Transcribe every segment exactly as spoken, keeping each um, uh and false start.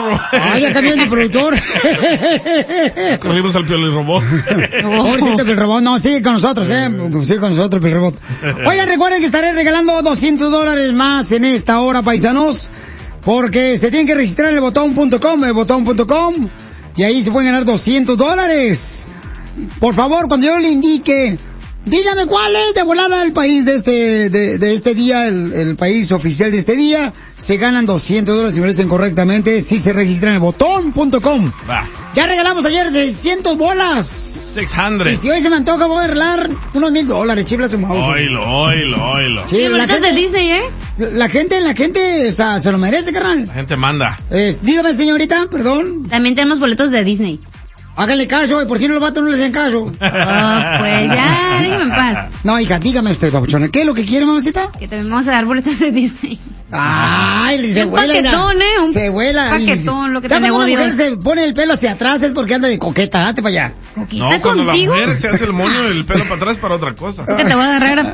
robot. Ay, ya cambió de productor. Corrimos al Piolín Robot. Pobrecito Piolín Robot, no, sigue con nosotros, eh. Sigue con nosotros Piolín Robot. Oigan, recuerden que estaré regalando doscientos dólares más en esta hora, paisanos. Porque se tienen que registrar en el botón punto com, el botón punto com. Y ahí se pueden ganar doscientos dólares. Por favor, cuando yo le indique, dígame cuál es de volada el país de este de, de este día, el, el país oficial de este día. Se ganan doscientos dólares si me lo dicen correctamente, si se registran en el botón punto com. Va. Ya regalamos ayer seiscientos bolas. seiscientos. Y si hoy se me antoja, voy a regalar unos mil dólares, chiflas su mouse. Oilo, oilo, oilo. Sí, la gente de Disney, ¿eh? La gente, la gente, o sea, se lo merece, carnal. La gente manda. Eh, dígame, señorita, perdón. También tenemos boletos de Disney. Háganle caso, y por si no los vatos no les hacen caso. Oh, pues ya, déjame en paz. No, hija, dígame usted, papuchona, ¿qué es lo que quiere, mamacita? Que también vamos a dar boletos de Disney. Ay, se un vuela. paquetón, ¿eh? Un se vuela. paquetón, lo que te cuando una negocio. mujer se pone el pelo hacia atrás es porque anda de coqueta, date para allá. ¿Coqueta no, cuando contigo? la mujer se hace el moño del pelo para atrás para otra cosa. Que te voy a agarrar.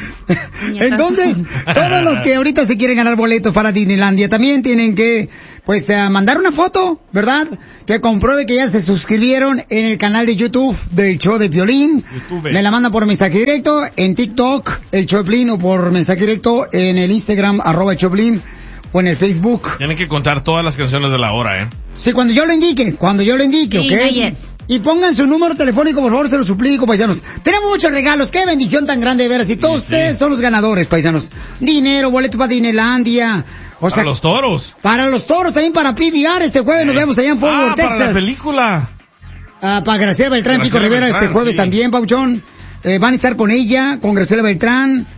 Entonces, todos los que ahorita se quieren ganar boletos para Disneylandia también tienen que, pues, uh, mandar una foto, ¿verdad? Que compruebe que ya se suscribieron en el canal de YouTube del show de Piolín. YouTube. Me la manda por mensaje directo en TikTok, el show de Piolín, o por mensaje directo en el Instagram, arroba el show de Piolín, o en el Facebook. Tienen que contar todas las canciones de la hora, ¿eh? Sí, cuando yo lo indique, cuando yo lo indique, sí, ¿ok? not yet. Y pongan su número telefónico, por favor, se lo suplico, paisanos. Tenemos muchos regalos, qué bendición tan grande de veras. Y todos sí, ustedes sí. son los ganadores, paisanos. Dinero, boleto para Disneylandia. O sea, para los toros. Para los toros, también para P V R este jueves. Sí. Nos vemos allá en Fort Worth, ah, Texas. Para la película. Ah, para Graciela Beltrán, Pico Rivera, Beltrán, este jueves sí. también, Pauchón. Eh, van a estar con ella, con Graciela Beltrán,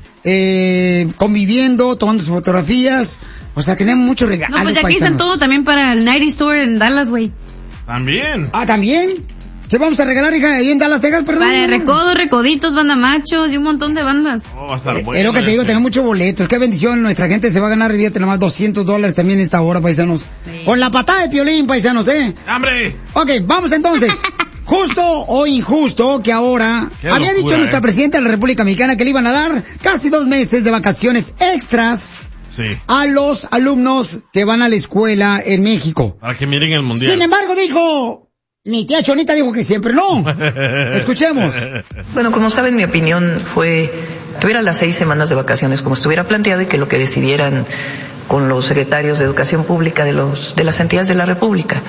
eh, conviviendo, tomando sus fotografías. O sea, tenemos muchos regalos. No, pues ya aquí paisanos. están todo también para el Nighty Store en Dallas, güey. También. Ah, también. ¿Qué vamos a regalar, hija, ahí en Dallas, Texas, perdón? Para Recodo, Recoditos, Banda Machos y un montón de bandas. Oh, va a estar eh, bueno. Es lo que te digo, ese. tenemos muchos boletos. Qué bendición, nuestra gente se va a ganar, fíjate, nomás doscientos dólares también esta hora, paisanos. Sí. Con la patada de Piolín, paisanos, ¿eh? ¡Hambre! Ok, vamos entonces. Justo o injusto que ahora Qué había locura, dicho nuestra eh. presidenta de la República Mexicana que le iban a dar casi dos meses de vacaciones extras sí. a los alumnos que van a la escuela en México. Para que miren el mundial. Sin embargo, dijo... Mi tía Chonita dijo que siempre no. Escuchemos. Bueno, como saben, mi opinión fue que hubiera las seis semanas de vacaciones como estuviera planteado y que lo que decidieran con los secretarios de Educación Pública de los de las entidades de la República.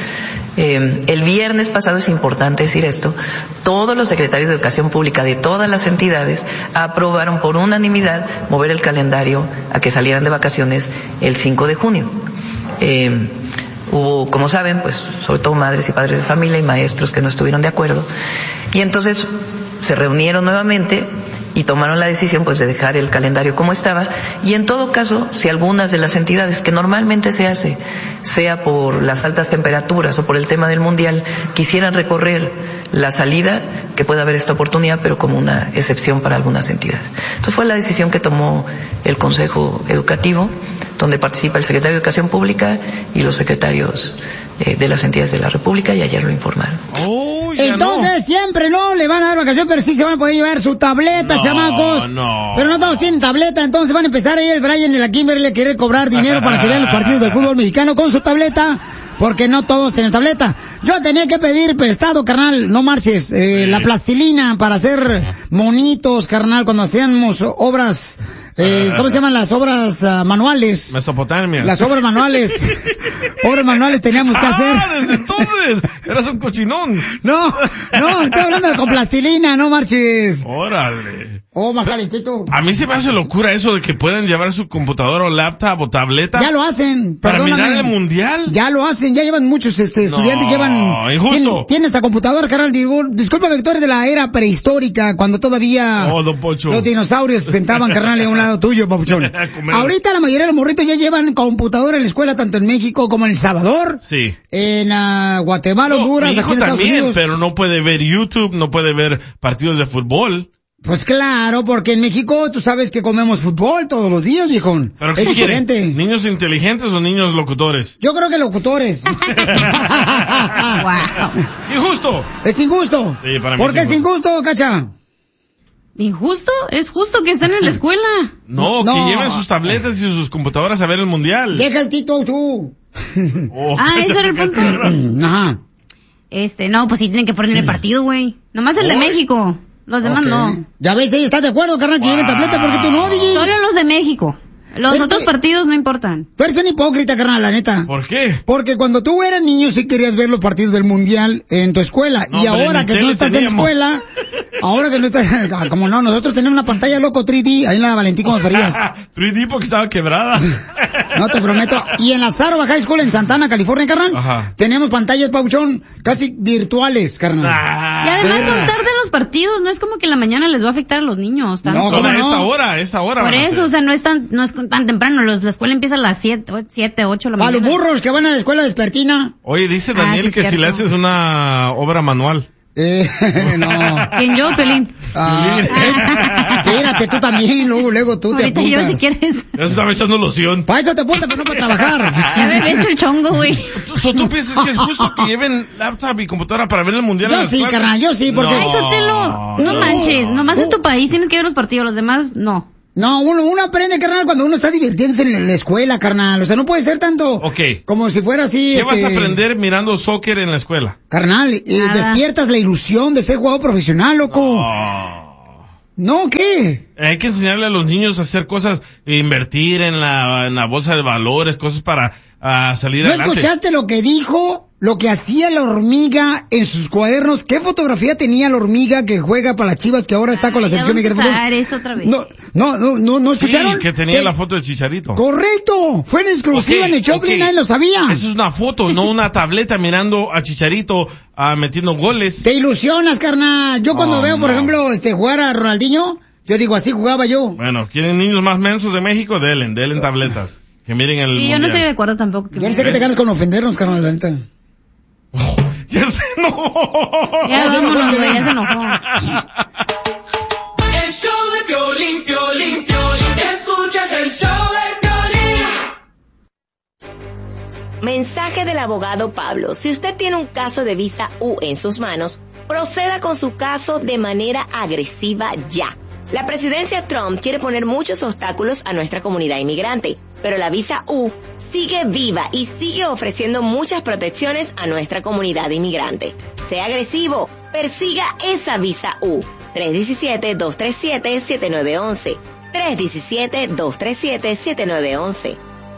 Eh, el viernes pasado, es importante decir esto, todos los secretarios de Educación Pública de todas las entidades aprobaron por unanimidad mover el calendario a que salieran de vacaciones el cinco de junio. Eh, Hubo, como saben, pues sobre todo madres y padres de familia y maestros que no estuvieron de acuerdo. Y entonces se reunieron nuevamente y tomaron la decisión pues de dejar el calendario como estaba. Y en todo caso, si algunas de las entidades, que normalmente se hace, sea por las altas temperaturas o por el tema del mundial, quisieran recorrer la salida, que pueda haber esta oportunidad, pero como una excepción para algunas entidades. Entonces fue la decisión que tomó el Consejo Educativo, donde participa el secretario de Educación Pública y los secretarios eh, de las entidades de la República, y ayer lo informaron. Oh, ya Entonces no. siempre no le van a dar vacaciones, pero sí se van a poder llevar su tableta, no, chamacos. No. Pero no todos tienen tableta, entonces van a empezar ahí el Brian y la Kimberly a querer cobrar dinero para que vean los partidos del fútbol mexicano con su tableta, porque no todos tienen tableta. Yo tenía que pedir prestado, carnal, no marches, eh, sí. la plastilina para hacer monitos, carnal, cuando hacíamos obras, eh, ¿cómo se llaman las obras uh, manuales? Mesopotamia. Las obras manuales. Obras manuales teníamos que hacer. Ah, desde entonces, eras un cochinón. No, no, estoy hablando con plastilina, no marches. Órale. Oh, más calentito. A mí se me hace locura eso de que puedan llevar su computadora o laptop o tableta. Ya lo hacen, para perdóname. mirar el mundial. Ya lo hacen, ya llevan muchos este, estudiantes, no, llevan... injusto. Tienen, tienen esta computadora, carnal, disculpa, Victoria, de la era prehistórica, cuando todavía... Oh, don Pocho. Los dinosaurios se sentaban, carnal, a un lado tuyo, papuchón. Ahorita la mayoría de los morritos ya llevan computadora en la escuela, tanto en México como en El Salvador. Sí. En uh, Guatemala, no, Honduras, aquí en Estados también, Unidos. Pero no puede ver YouTube, no puede ver partidos de fútbol. Pues claro, porque en México tú sabes que comemos fútbol todos los días, viejón. ¿Pero qué es diferente. quieren? ¿Niños inteligentes o niños locutores? Yo creo que locutores. Wow. Injusto. Es injusto. Sí, para mí ¿Por qué es injusto. injusto, Cacha? ¿Injusto? Es justo que estén en la escuela. No, No. que lleven sus tabletas y sus computadoras a ver el mundial. Deja el Tito, tú. Oh, Ah, eso era el punto. Ajá. Este, no, pues sí tienen que poner el partido, güey. Nomás el de Oy. México. Los demás Ok. no. Ya ves, ¿eh? ¿Estás de acuerdo, carnal, que lleven tableta? ¿Por qué tú no, D J? Solo los de México. Los Pero otros tú- partidos no importan. Tú eres un hipócrita, carnal, la neta. ¿Por qué? Porque cuando tú eras niño sí querías ver los partidos del mundial en tu escuela. No, y hombre, ahora ni que no tele estás teníamos. en la escuela, ahora que no estás, ah, como no, nosotros tenemos una pantalla loco tres D ahí en la Valentín Gómez Farías. tres D porque estaba quebrada. No te prometo. Y en la Sarova High School en Santana, California, carnal, Ajá. tenemos pantallas, pauchón, casi virtuales, carnal. Ah, Y además son perras. tarde los partidos. No es como que en la mañana les va a afectar a los niños. tanto. No, Como ¿cómo a no? esta hora, a esta hora. Por van a eso, ser. o sea, no es tan, no es tan temprano. Los, la escuela empieza a las siete, siete, ocho de la A los mañana. burros que van a la escuela vespertina. Oye, dice Ah, Daniel sí, que si cierto. le haces una obra manual. Eh, no. ¿Quién yo, Pelín? Ah, eh, espérate, tú también, luego, luego tú te Ahorita yo, apuntas. si quieres. Ya se estaba echando loción. Para eso te apuntas, pero no para trabajar. Ya me he hecho el chongo, güey. ¿So, ¿Tú piensas que es justo que lleven laptop y computadora para ver el mundial? en Yo la sí, escuela? carnal, yo sí, porque... Ay, Sotelo, no manches. Nomás en tu país tienes que ver los partidos. Los demás, no. No, uno, uno aprende, carnal, cuando uno está divirtiéndose en la escuela, carnal. O sea, no puede ser tanto Ok. como si fuera así, ¿Qué este... vas a aprender mirando soccer en la escuela? Carnal, eh, Nada. despiertas la ilusión de ser jugador profesional, loco. Oh. ¿No, qué? Hay que enseñarle a los niños a hacer cosas, e invertir en la, en la bolsa de valores, cosas para ah, salir ¿No adelante. escuchaste lo que dijo? Lo que hacía la hormiga en sus cuadernos. ¿Qué fotografía tenía la hormiga que juega para las Chivas que ahora está con la Ay, ya selección vamos a mexicana? usar esto otra vez. No, no, no, no, ¿no Sí, escucharon? que tenía Que- la foto de Chicharito. Correcto, fue en exclusiva Ok, en el Choplin, ok. nadie lo sabía. Eso es una foto, no una tableta mirando a Chicharito ah, metiendo goles. Te ilusionas, carnal. Yo cuando Oh, veo, por no. ejemplo, este jugar a Ronaldinho, yo digo, así jugaba yo. Bueno, ¿quieren niños más mensos de México? Delen, delen tabletas. Que miren el Y yo no mundial. estoy de acuerdo tampoco. Que Yo no me- sé qué te ganas con ofendernos, carnal, la neta. Ya sé, no. Ya vámonos, güey, ya se enojó. El show de Piolín, Piolín, Piolín. Escuchas el show de Piolín. Mensaje del abogado Pablo. Si usted tiene un caso de visa U en sus manos, proceda con su caso de manera agresiva ya. La presidencia Trump quiere poner muchos obstáculos a nuestra comunidad inmigrante, pero la visa U sigue viva y sigue ofreciendo muchas protecciones a nuestra comunidad inmigrante. Sea agresivo, persiga esa visa U. tres uno siete, dos tres siete, siete nueve uno uno. tres uno siete, dos tres siete, siete nueve uno uno.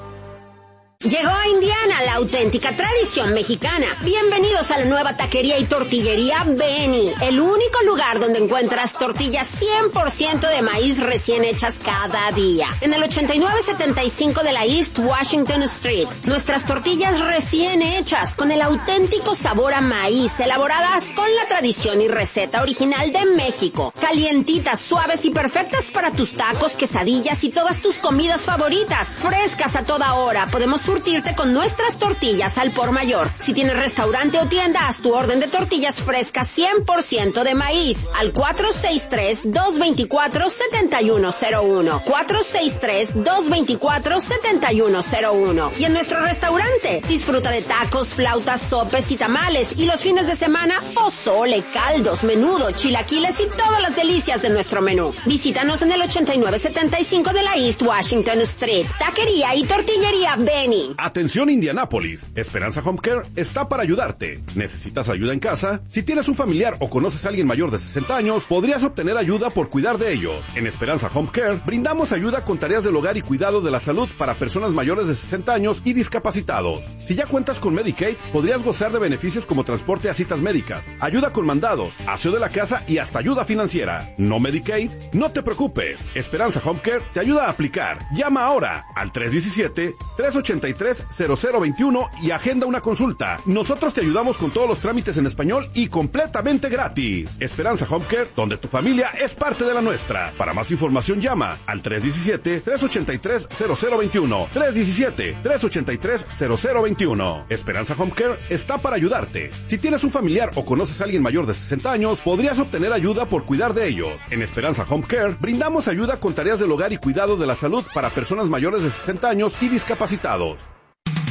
Llegó a Indiana la auténtica tradición mexicana. Bienvenidos a la nueva taquería y tortillería Benny, el único lugar donde encuentras tortillas cien por ciento de maíz recién hechas cada día. En el ochenta y nueve setenta y cinco de la East Washington Street, nuestras tortillas recién hechas con el auténtico sabor a maíz, elaboradas con la tradición y receta original de México. Calientitas, suaves y perfectas para tus tacos, quesadillas y todas tus comidas favoritas. Frescas a toda hora. Podemos surtirte con nuestras tortillas al por mayor. Si tienes restaurante o tienda, haz tu orden de tortillas frescas cien por ciento de maíz al cuatro seis tres, dos dos cuatro, siete uno cero uno. cuatro seis tres, dos dos cuatro, siete uno cero uno. Y en nuestro restaurante, disfruta de tacos, flautas, sopes y tamales. Y los fines de semana, pozole, caldos, menudo, chilaquiles y todas las delicias de nuestro menú. Visítanos en el ochenta y nueve setenta y cinco de la East Washington Street. Taquería y tortillería Benny. Atención Indianápolis, Esperanza Home Care está para ayudarte. ¿Necesitas ayuda en casa? Si tienes un familiar o conoces a alguien mayor de sesenta años, podrías obtener ayuda por cuidar de ellos. En Esperanza Home Care brindamos ayuda con tareas del hogar y cuidado de la salud para personas mayores de sesenta años y discapacitados. Si ya cuentas con Medicaid, podrías gozar de beneficios como transporte a citas médicas, ayuda con mandados, aseo de la casa y hasta ayuda financiera. ¿No Medicaid? No te preocupes. Esperanza Home Care te ayuda a aplicar. Llama ahora al tres uno siete, tres ocho tres, cero cero dos uno y agenda una consulta. Nosotros te ayudamos con todos los trámites en español y completamente gratis. Esperanza Home Care, donde tu familia es parte de la nuestra. Para más información llama al tres uno siete, tres ocho tres, cero cero dos uno. tres uno siete, tres ocho tres, cero cero dos uno. Esperanza Home Care está para ayudarte. Si tienes un familiar o conoces a alguien mayor de sesenta años, podrías obtener ayuda por cuidar de ellos. En Esperanza Home Care brindamos ayuda con tareas del hogar y cuidado de la salud para personas mayores de sesenta años y discapacitados.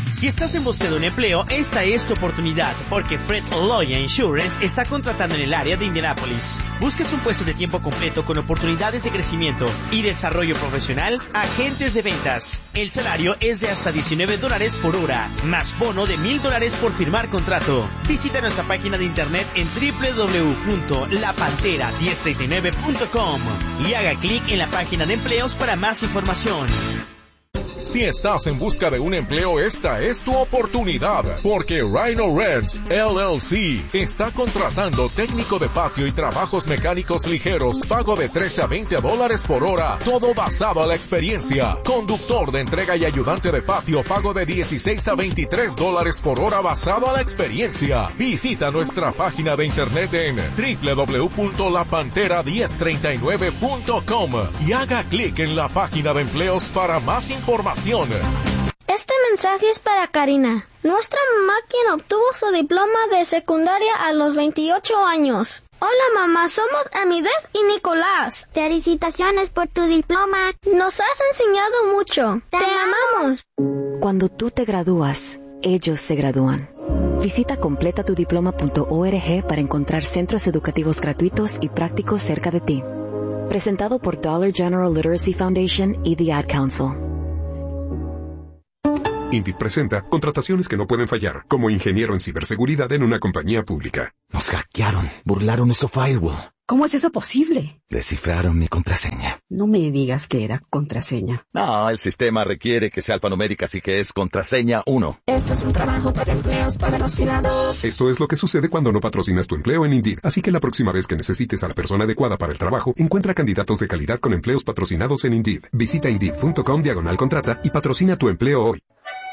Si estás en búsqueda de un empleo, esta es tu oportunidad, porque Fred Oloya Insurance está contratando en el área de Indianápolis. ¿Buscas un puesto de tiempo completo con oportunidades de crecimiento y desarrollo profesional? Agentes de ventas. El salario es de hasta diecinueve dólares por hora, más bono de mil dólares por firmar contrato. Visita nuestra página de internet en doble u doble u doble u punto la pantera diez treinta y nueve punto com y haga clic en la página de empleos para más información. Si estás en busca de un empleo, esta es tu oportunidad, porque Rhino Rents L L C está contratando técnico de patio y trabajos mecánicos ligeros, pago de trece a veinte dólares por hora, todo basado a la experiencia. Conductor de entrega y ayudante de patio, pago de dieciséis a veintitrés dólares por hora basado a la experiencia. Visita nuestra página de internet en doble u doble u doble u punto la pantera diez treinta y nueve punto com y haga clic en la página de empleos para más información. Este mensaje es para Karina. Nuestra mamá, quien obtuvo su diploma de secundaria a los veintiocho años. Hola mamá, somos Amidez y Nicolás. Felicitaciones por tu diploma. Nos has enseñado mucho. Te, Te amamos. Cuando tú te gradúas, ellos se gradúan. Visita completa tu diploma punto org para encontrar centros educativos gratuitos y prácticos cerca de ti. Presentado por Dollar General Literacy Foundation y The Ad Council. Indeed presenta contrataciones que no pueden fallar, como ingeniero en ciberseguridad en una compañía pública. Nos hackearon, burlaron nuestro firewall. ¿Cómo es eso posible? Descifraron mi contraseña. No me digas que era contraseña. No, el sistema requiere que sea alfanumérica, así que es contraseña uno. Esto es un trabajo para empleos patrocinados. Esto es lo que sucede cuando no patrocinas tu empleo en Indeed. Así que la próxima vez que necesites a la persona adecuada para el trabajo, encuentra candidatos de calidad con empleos patrocinados en Indeed. Visita indeed punto com diagonal contrata y patrocina tu empleo hoy.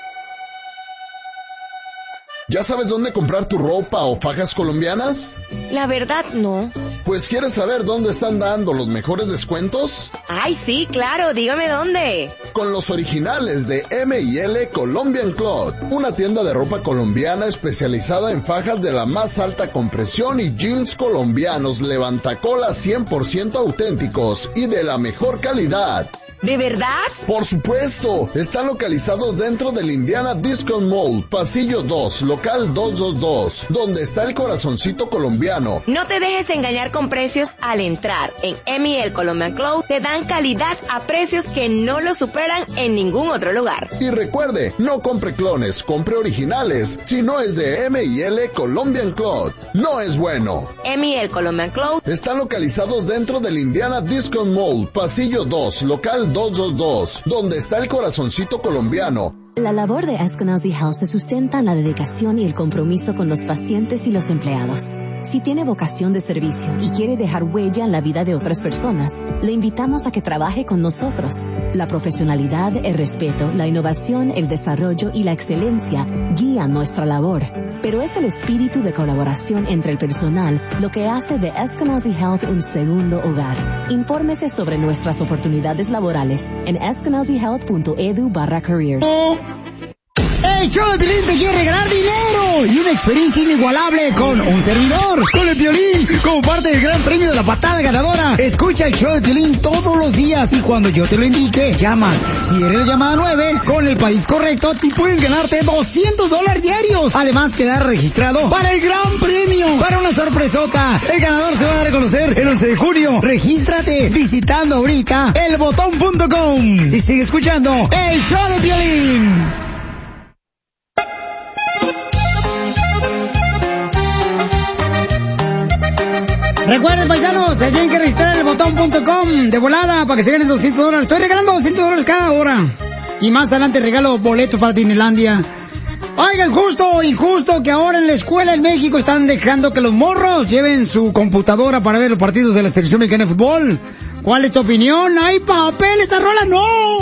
¿Ya sabes dónde comprar tu ropa o fajas colombianas? La verdad, no. Pues, ¿quieres saber dónde están dando los mejores descuentos? Ay, sí, claro, dígame dónde. Con los originales de M y L Colombian Cloth, una tienda de ropa colombiana especializada en fajas de la más alta compresión y jeans colombianos levantacolas cien por ciento auténticos y de la mejor calidad. ¿De verdad? Por supuesto. Están localizados dentro del Indiana Discount Mall, pasillo dos, local doscientos veintidós, donde está el corazoncito colombiano. No te dejes engañar con precios al entrar. En M y L Colombian Cloth te dan calidad a precios que no lo superan en ningún otro lugar. Y recuerde, no compre clones, compre originales. Si no es de M y L Colombian Cloth, no es bueno. M y L Colombian Cloth están localizados dentro del Indiana Discount Mall, pasillo dos, local doscientos veintidós, donde está el corazoncito colombiano. La labor de Eskenazi Health se sustenta en la dedicación y el compromiso con los pacientes y los empleados. Si tiene vocación de servicio y quiere dejar huella en la vida de otras personas, le invitamos a que trabaje con nosotros. La profesionalidad, el respeto, la innovación, el desarrollo y la excelencia guían nuestra labor. Pero es el espíritu de colaboración entre el personal lo que hace de Eskenazi Health un segundo hogar. Infórmese sobre nuestras oportunidades laborales en eskenazi health punto edu barra careers. El show de Piolín te quiere ganar dinero y una experiencia inigualable con un servidor, con el Piolín, como parte del gran premio de la patada ganadora. Escucha el show de Piolín todos los días y cuando yo te lo indique, llamas. Si eres la llamada nueve, con el país correcto, te puedes ganarte doscientos dólares diarios. Además, quedar registrado para el gran premio, para una sorpresota. El ganador se va a dar a conocer el once de junio. Regístrate visitando ahorita el botón punto com y sigue escuchando el show de Piolín. Recuerden, paisanos, se tienen que registrar en el botón punto com de volada para que se ganen doscientos dólares. Estoy regalando doscientos dólares cada hora. Y más adelante regalo boletos para Disneylandia. Oigan, justo o injusto que ahora en la escuela en México están dejando que los morros lleven su computadora para ver los partidos de la selección mexicana de fútbol. ¿Cuál es tu opinión? ¡Ay, papel, esta rola no!